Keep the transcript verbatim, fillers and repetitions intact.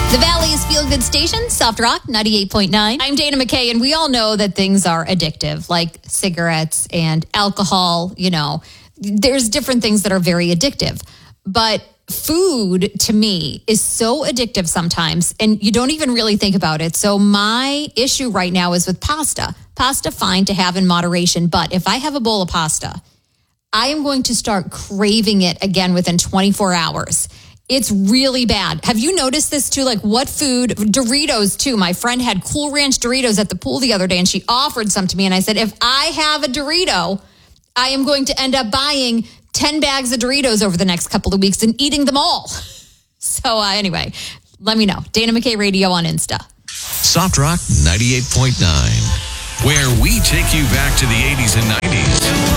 The Valley's Feel Good Station, Soft Rock ninety-eight point nine. I'm Dana McKay, and we all know that things are addictive, like cigarettes and alcohol. You know, there's different things that are very addictive. But food, to me, is so addictive sometimes, and you don't even really think about it. So my issue right now is with pasta. Pasta, fine to have in moderation, but if I have a bowl of pasta, I am going to start craving it again within twenty-four hours. It's really bad. Have you noticed this too? Like what food? Doritos too. My friend had Cool Ranch Doritos at the pool the other day and she offered some to me. And I said, if I have a Dorito, I am going to end up buying ten bags of Doritos over the next couple of weeks and eating them all. So uh, anyway, let me know. Dana McKay Radio on Insta. Soft Rock ninety-eight point nine, where we take you back to the eighties and nineties.